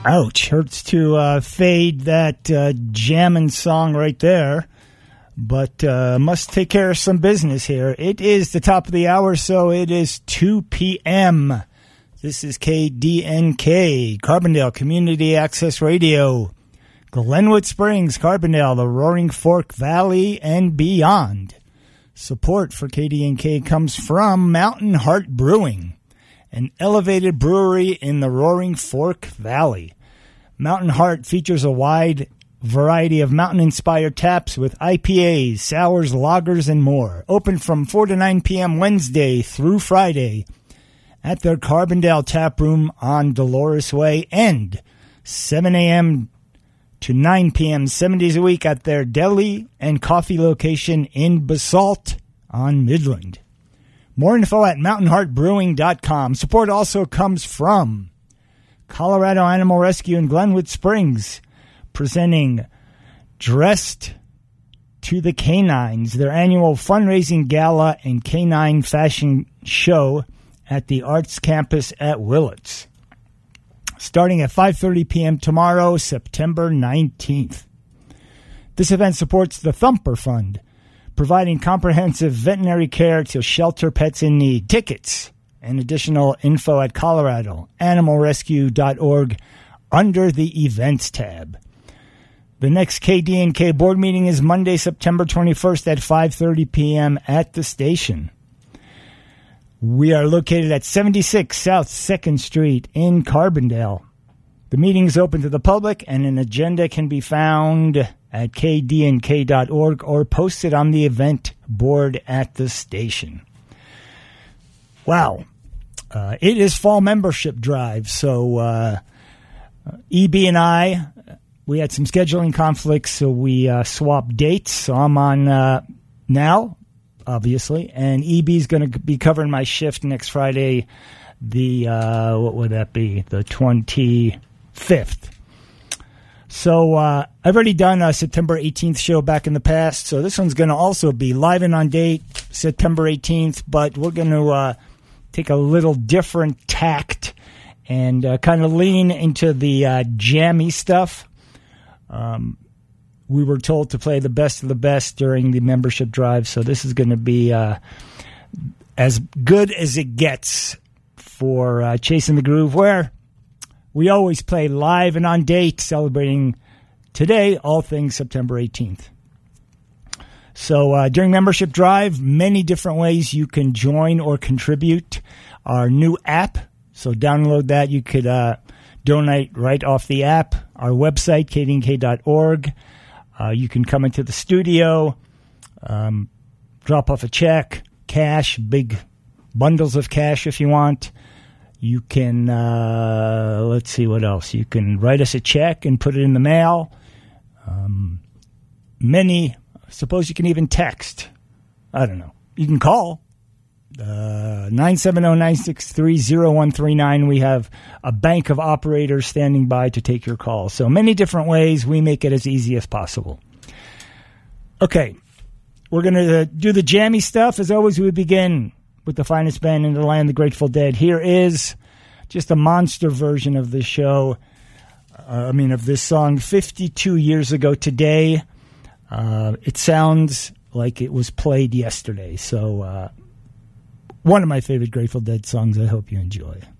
Ouch. Hurts to fade that jammin' song right there. But must take care of some business here. It is the top of the hour, so it is 2 p.m. This is KDNK, Carbondale Community Access Radio. Glenwood Springs, Carbondale, the Roaring Fork Valley, and beyond. Support for KDNK comes from Mountain Heart Brewing, an elevated brewery in the Roaring Fork Valley. Mountain Heart features a wide variety of mountain-inspired taps with IPAs, sours, lagers, and more. Open from 4 to 9 p.m. Wednesday through Friday at their Carbondale Tap Room on Dolores Way, and 7 a.m. to 9 p.m. 7 days a week at their deli and coffee location in Basalt on Midland. More info at mountainheartbrewing.com. Support also comes from Colorado Animal Rescue in Glenwood Springs, presenting Dressed to the Canines, their annual fundraising gala and canine fashion show at the Arts Campus at Willits, starting at 5:30 p.m. tomorrow, September 19th. This event supports the Thumper Fund, providing comprehensive veterinary care to shelter pets in need. Tickets and additional info at coloradoanimalrescue.org under the Events tab. The next KDNK board meeting is Monday, September 21st at 5:30 p.m. at the station. We are located at 76 South 2nd Street in Carbondale. The meeting is open to the public, and an agenda can be found at kdnk.org or posted on the event board at the station. Wow. It is fall membership drive, so EB and I, we had some scheduling conflicts, so we swapped dates. So I'm on now, obviously, and EB's going to be covering my shift next Friday, the, what would that be, the 25th. So I've already done a September 18th show back in the past, so this one's going to also be live and on date, September 18th, but we're going to take a little different tact and kind of lean into the jammy stuff. We were told to play the best of the best during the membership drive, so this is going to be as good as it gets for Chasing the Groove, where we always play live and on date, celebrating today all things September 18th. So during membership drive, many different ways you can join or contribute. Our new app, so download that. You could donate right off the app. Our website, kdnk.org. You can come into the studio, drop off a check, cash, big bundles of cash if you want. You can, let's see what else. You can write us a check and put it in the mail. Suppose you can even text. I don't know. You can call 970-963-0139. We have a bank of operators standing by to take your call. So many different ways. We make it as easy as possible. Okay. We're going to do the jammy stuff. As always, we begin with the finest band in the land, the Grateful Dead. Here is just a monster version of this show. Of this song 52 years ago today. It sounds like it was played yesterday. So, one of my favorite Grateful Dead songs. I hope you enjoy.